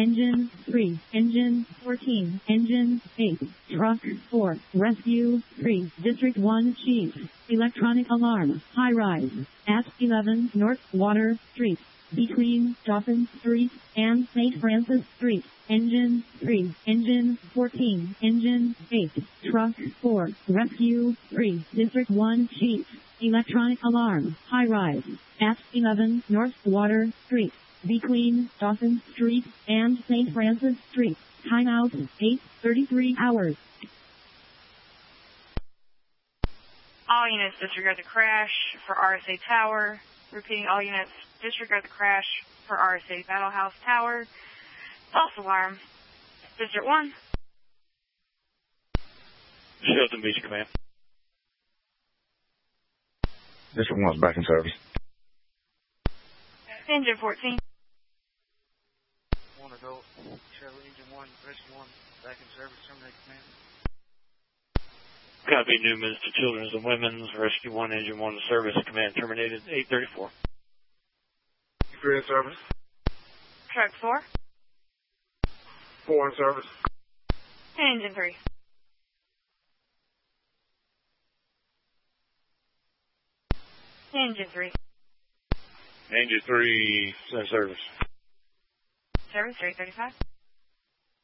Engine 3. Engine 14. Engine 8. Truck 4. Rescue 3. District 1 Chief. Electronic alarm. High rise. At 11 North Water Street. Between Dawson Street and St. Francis Street. Engine 3. Engine 14. Engine 8. Truck 4. Rescue 3. District 1 Chief. Electronic alarm. High rise. At 11 North Water Street. Between Dawson Street and St. Francis Street. Timeout 8:33 hours. All units disregard the crash for RSA Tower. Repeating, all units disregard the crash for RSA Battle House Tower. False alarm. District 1. Shelton Beach Command. District 1 is back in service. Engine 14. One adult, Charlie Engine 1, Rescue 1, back in service, terminate command. Copy, Newman's to Children's and Women's, Rescue 1, Engine 1 service, command terminated, 8:34. Three in service. Truck 4. 4 in service. Engine 3. Engine 3. Engine 3 in service. Service 335.